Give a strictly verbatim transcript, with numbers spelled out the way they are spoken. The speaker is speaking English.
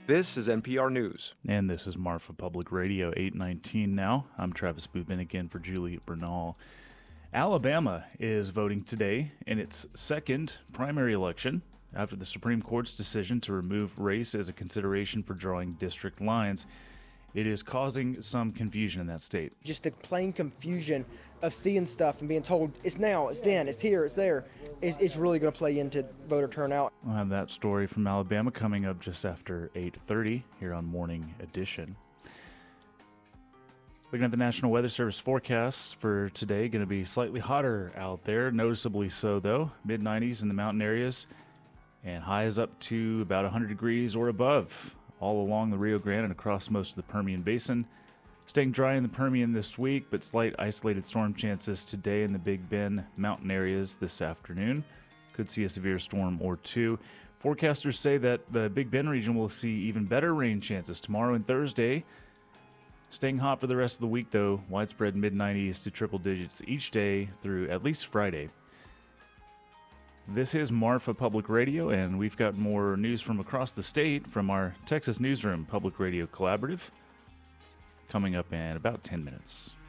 This is N P R News. And this is Marfa Public Radio, eight nineteen now. I'm Travis Boobin again for Julie Bernal. Alabama is voting today in its second primary election after the Supreme Court's decision to remove race as a consideration for drawing district lines. It is causing some confusion in that state. Just the plain confusion of seeing stuff and being told it's now, it's then, it's here, it's there, is, is really going to play into voter turnout. We'll have that story from Alabama coming up just after eight thirty here on Morning Edition. Looking at the National Weather Service forecasts for today, going to be slightly hotter out there, noticeably so though, mid nineties in the mountain areas, and highs up to about one hundred degrees or above all along the Rio Grande and across most of the Permian Basin. Staying dry in the Permian this week, but slight isolated storm chances today in the Big Bend mountain areas this afternoon. Could see a severe storm or two. Forecasters say that the Big Bend region will see even better rain chances tomorrow and Thursday. Staying hot for the rest of the week, though. Widespread mid nineties to triple digits each day through at least Friday. This is Marfa Public Radio, and we've got more news from across the state from our Texas Newsroom Public Radio Collaborative coming up in about ten minutes.